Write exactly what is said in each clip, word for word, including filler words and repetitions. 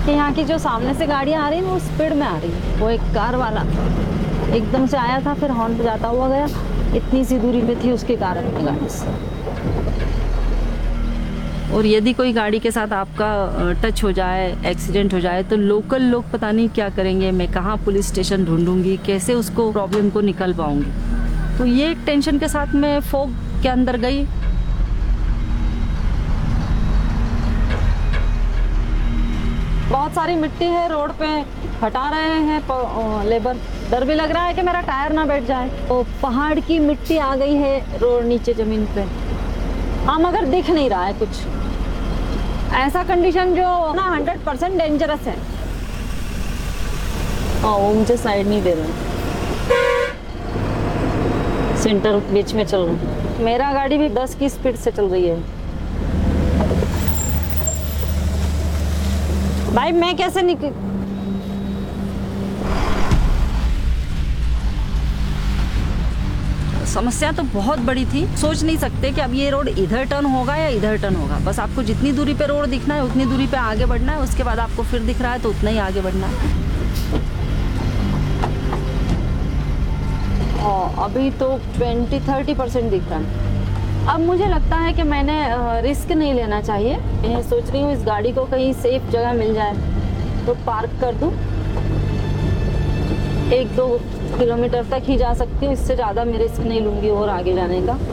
कि यहाँ की जो सामने से गाड़ियाँ आ रही हैं वो स्पीड में आ रही है। वो एक कार वाला एकदम से आया था, फिर हॉर्न बजाता हुआ गया, इतनी सी दूरी पे थी उसके कारण में गाड़ी से। और यदि कोई गाड़ी के साथ आपका टच हो जाए, एक्सीडेंट हो जाए, तो लोकल लोग पता नहीं क्या करेंगे, मैं कहाँ पुलिस स्टेशन ढूंढूंगी, कैसे उसको प्रॉब्लम को निकल पाऊंगी। तो ये एक टेंशन के साथ मैं फॉग के अंदर गई। बहुत सारी मिट्टी है रोड पे, हटा रहे हैं लेबर। डर भी लग रहा है कि मेरा टायर ना बैठ जाए। तो पहाड़ की मिट्टी आ गई है रोड नीचे जमीन पे। हाँ, मगर दिख नहीं रहा है कुछ ऐसा कंडीशन जो ना हंड्रेड परसेंट डेंजरस है। हाँ, वो मुझे साइड नहीं दे रहा, सेंटर बीच में चल रहा है। मेरा गाड़ी भी दस की स्पीड से चल रही है। भाई मैं कैसे निकल, समस्या तो बहुत बड़ी थी। सोच नहीं सकते कि अब ये रोड इधर टर्न होगा या इधर टर्न होगा। बस आपको जितनी दूरी पे रोड दिखना है उतनी दूरी पे आगे बढ़ना है, उसके बाद आपको फिर दिख रहा है तो उतना ही आगे बढ़ना है। और अभी तो ट्वेंटी थर्टी परसेंट दिख रहा है। अब मुझे लगता है कि मैंने रिस्क नहीं लेना चाहिए। मैं सोच रही हूँ इस गाड़ी को कहीं सेफ जगह मिल जाए तो पार्क कर दूँ। एक दो किलोमीटर तक ही जा सकती हूँ, इससे ज़्यादा मैं रिस्क नहीं लूँगी और आगे जाने का।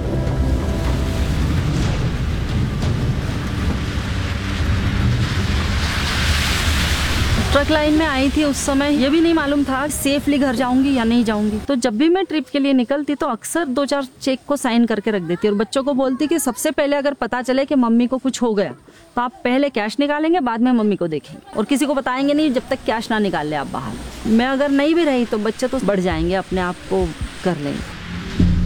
ट्रक लाइन में आई थी उस समय, ये भी नहीं मालूम था सेफली घर जाऊंगी या नहीं जाऊंगी। तो जब भी मैं ट्रिप के लिए निकलती तो अक्सर दो चार चेक को साइन करके रख देती और बच्चों को बोलती कि सबसे पहले अगर पता चले कि मम्मी को कुछ हो गया तो आप पहले कैश निकालेंगे, बाद में मम्मी को देखेंगे और किसी को बताएंगे नहीं जब तक कैश ना निकाल ले आप बाहर। मैं अगर नहीं भी रही तो बच्चे तो बढ़ जाएंगे, अपने आप को कर लेंगे।